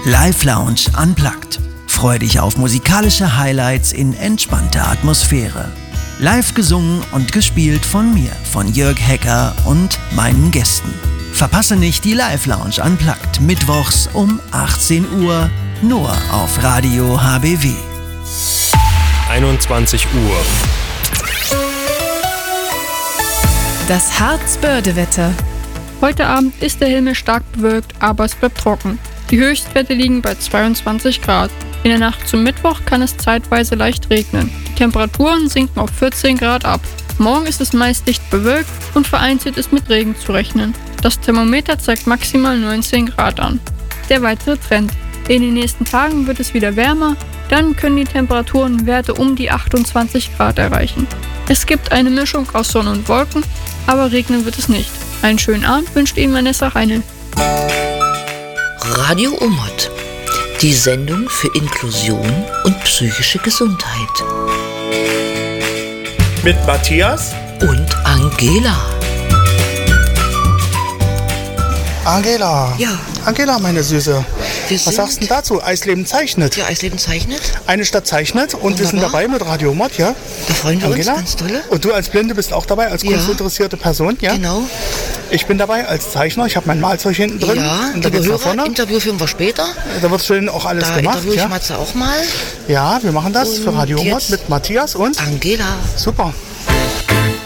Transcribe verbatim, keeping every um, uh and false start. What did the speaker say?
Live Lounge Unplugged. Freu dich auf musikalische Highlights in entspannter Atmosphäre. Live gesungen und gespielt von mir, von Jörg Hecker und meinen Gästen. Verpasse nicht die Live Lounge Unplugged mittwochs um achtzehn Uhr nur auf Radio H B W. einundzwanzig Uhr. Das Harzbörde-Wetter. Heute Abend ist der Himmel stark bewölkt, aber es bleibt trocken. Die Höchstwerte liegen bei zweiundzwanzig Grad. In der Nacht zum Mittwoch kann es zeitweise leicht regnen. Die Temperaturen sinken auf vierzehn Grad ab. Morgen ist es meist dicht bewölkt und vereinzelt ist mit Regen zu rechnen. Das Thermometer zeigt maximal neunzehn Grad an. Der weitere Trend. In den nächsten Tagen wird es wieder wärmer, dann können die Temperaturen Werte um die achtundzwanzig Grad erreichen. Es gibt eine Mischung aus Sonne und Wolken, aber regnen wird es nicht. Einen schönen Abend wünscht Ihnen Vanessa Reinl. Radio Omot, die Sendung für Inklusion und psychische Gesundheit. Mit Matthias und Angela. Angela. Ja. Angela, meine Süße. Wir Was sagst du denn dazu? Eisleben zeichnet. Ja, Eisleben zeichnet. Eine Stadt zeichnet und wir sind Wunderbar. dabei mit Radio Mod, ja? Da freuen wir Angela? uns ganz dolle. Und du als Blinde bist auch dabei, als Ja. kunstinteressierte Person, ja? Genau. Ich bin dabei als Zeichner, ich habe mein Malzeug hinten drin. Ja, und da liebe geht's nach Hörer, vorne. Interview führen wir später. Da wird schön auch alles Da gemacht, interviewe ich ja? Matze auch mal. Ja, wir machen das Und für Radio Mod jetzt mit Matthias und Angela. super.